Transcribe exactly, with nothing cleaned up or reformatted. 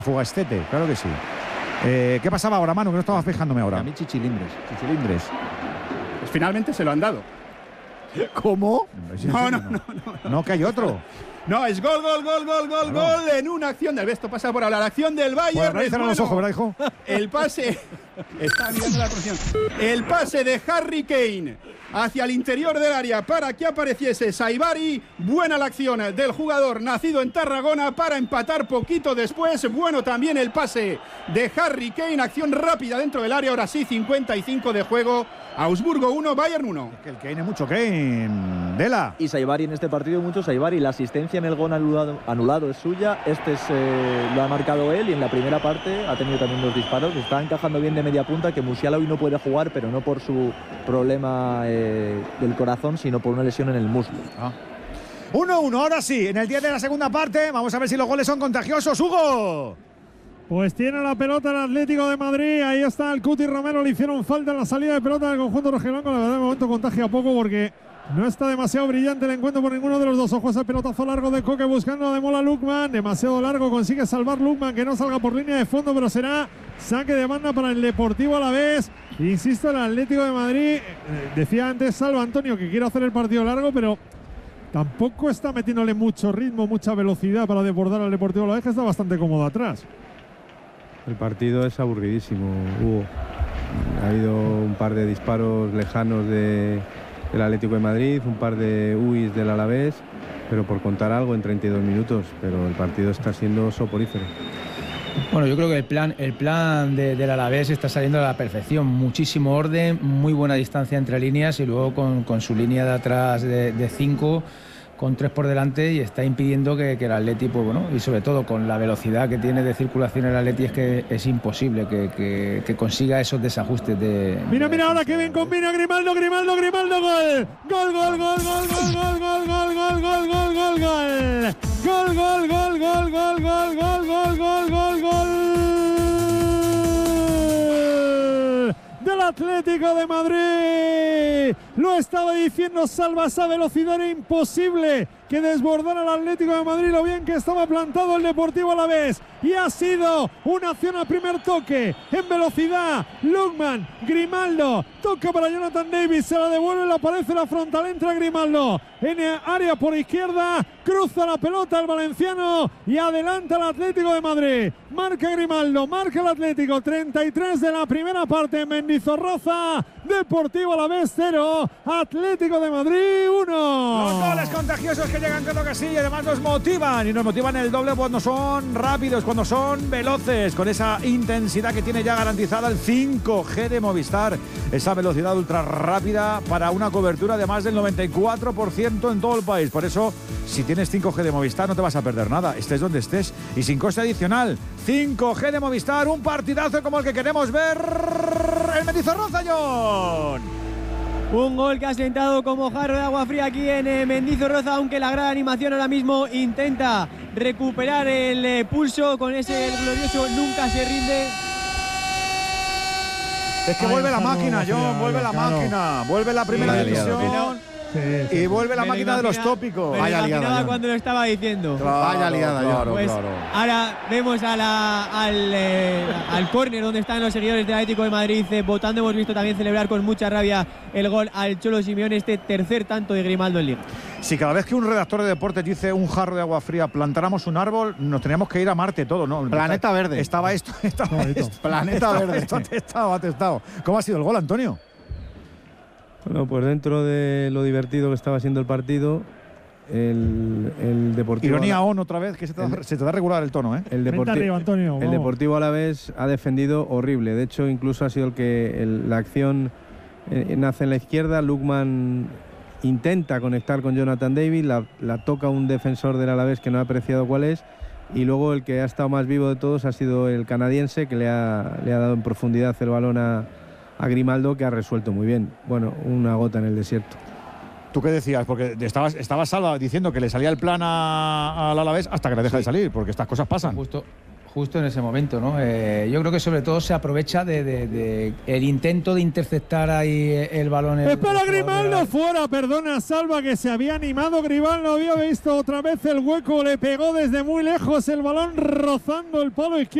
Fugastete, claro que sí. Eh, ¿Qué pasaba ahora, Manu? Que no estaba fijándome ahora. A mí chichilindres. Chichilindres. Pues finalmente se lo han dado. ¿Cómo? No, no, no, no, no. No, que hay otro. No, es gol, gol, gol, gol, gol, Claro. gol en una acción del Besto. Pasa por hablar. Acción del Bayern. Bueno, cerrar los ojos, ¿verdad, hijo? El pase. Está mirando la posición. El pase de Harry Kane hacia el interior del área para que apareciese Saibari. Buena la acción del jugador nacido en Tarragona para empatar poquito después. Bueno también el pase de Harry Kane. Acción rápida dentro del área. Ahora sí, cincuenta y cinco de juego. Augsburgo uno, Bayern uno. Es que el Kane es mucho Kane. Dela. Y Saibari en este partido, mucho Saibari. La asistencia en el gol anulado, anulado es suya. Este es, eh, lo ha marcado él y en la primera parte ha tenido también dos disparos. Está encajando bien de media punta, que Musiala hoy no puede jugar, pero no por su problema eh, del corazón, sino por una lesión en el muslo. Ah. uno uno, ahora sí, en el diez de la segunda parte. Vamos a ver si los goles son contagiosos. ¡Hugo! Pues tiene la pelota el Atlético de Madrid. Ahí está el Cuti Romero. Le hicieron falta en la salida de pelota del conjunto rojiblanco. La verdad, de momento contagia poco porque no está demasiado brillante el encuentro por ninguno de los dos. Ojos, el pelotazo largo de Coque buscando a Demola Lookman. Demasiado largo. Consigue salvar Lookman, que no salga por línea de fondo, pero será saque de banda para el Deportivo Alavés. Insisto, el Atlético de Madrid. Eh, decía antes Salva Antonio que quiere hacer el partido largo, pero tampoco está metiéndole mucho ritmo, mucha velocidad para desbordar al Deportivo Alavés, que está bastante cómodo atrás. El partido es aburridísimo, Hugo. Ha habido un par de disparos lejanos de, del Atlético de Madrid, un par de U I S del Alavés, pero por contar algo en treinta y dos minutos, pero el partido está siendo soporífero. Bueno, yo creo que el plan, el plan de, del Alavés está saliendo a la perfección. Muchísimo orden, muy buena distancia entre líneas y luego con, con su línea de atrás de, de cinco, con tres por delante, y está impidiendo que, que el Atleti, pues bueno, y sobre todo con la velocidad que tiene de circulación el Atleti, es que es imposible que, que, que consiga esos desajustes de... Mira, de mira ahora que bien combina Grimaldo, Grimaldo, Grimaldo, gol. Gol, gol, gol, gol, gol, gol, gol, gol, gol, gol, gol, gol, gol. Gol, gol, gol, gol, gol, gol, gol, gol, gol, gol, gol. Del Atlético de Madrid. Lo estaba diciendo Salva, esa velocidad era imposible que desbordara al Atlético de Madrid, lo bien que estaba plantado el Deportivo Alavés. Y ha sido una acción a primer toque, en velocidad. Lookman, Grimaldo, toca para Jonathan Davis, se la devuelve, le aparece la frontal, entra Grimaldo en el área por izquierda, cruza la pelota el valenciano y adelanta el Atlético de Madrid. Marca Grimaldo, marca el Atlético, treinta y tres de la primera parte en Mendizorroza. Deportivo Alavés cero, Atlético de Madrid uno. Los goles contagiosos que llegan cada ocasión y además nos motivan, y nos motivan el doble cuando son rápidos, cuando son veloces, con esa intensidad que tiene ya garantizada el cinco G de Movistar, esa velocidad ultra rápida para una cobertura de más del noventa y cuatro por ciento en todo el país. Por eso, si tienes cinco G de Movistar no te vas a perder nada, estés donde estés y sin coste adicional. cinco G de Movistar, un partidazo como el que queremos ver en Mendizorroza, John. Un gol que ha sentado como jarro de agua fría aquí en eh, Mendizorroza, aunque la gran animación ahora mismo intenta recuperar el eh, pulso con ese el glorioso nunca se rinde. Es que Ay, vuelve la Gonzalo, máquina, John, claro, vuelve la claro. máquina, vuelve la primera Sí, división. Sí, sí. Y vuelve la Me lo máquina de los imagina- tópicos. Me lo Vaya imaginaba liada, John. cuando lo estaba diciendo. Claro, Vaya liada, claro, Pues claro. ahora vemos a la, al, eh, al córner donde están los seguidores del Atlético de Madrid eh, votando. Hemos visto también celebrar con mucha rabia el gol al Cholo Simeone, este tercer tanto de Grimaldo en Liga. Si cada vez que un redactor de deportes dice un jarro de agua fría, plantáramos un árbol, nos teníamos que ir a Marte todo, ¿no? Planeta Verde. Estaba esto, estaba Bonito. esto. Planeta estaba Verde. Esto atestado, atestado. ¿Cómo ha sido el gol, Antonio? Bueno, pues dentro de lo divertido que estaba siendo el partido, el, el Deportivo... Ironía on otra vez, que se te, da, El- se te da regular el tono, ¿eh? El, Vente Deporti- arriba, Antonio, el vamos. Deportivo Alavés ha defendido horrible. De hecho, incluso ha sido el que el- la acción eh, nace en la izquierda. Lookman intenta conectar con Jonathan Davis, la, la toca un defensor del Alavés que no ha apreciado cuál es, y luego el que ha estado más vivo de todos ha sido el canadiense, que le ha, le ha dado en profundidad el balón a, a Grimaldo, que ha resuelto muy bien. Bueno, una gota en el desierto. ¿Tú qué decías? Porque estabas, estabas Salva diciendo que le salía el plan a- al Alavés hasta que le deja Sí. de salir, porque estas cosas pasan. Justo, Justo en ese momento, ¿no? Eh, yo creo que sobre todo se aprovecha de, de, de el intento de interceptar ahí el balón. El, Espera, el Grimaldo fuera, perdona, Salva, que se había animado. Grimaldo había visto otra vez el hueco, le pegó desde muy lejos el balón rozando el palo izquierdo.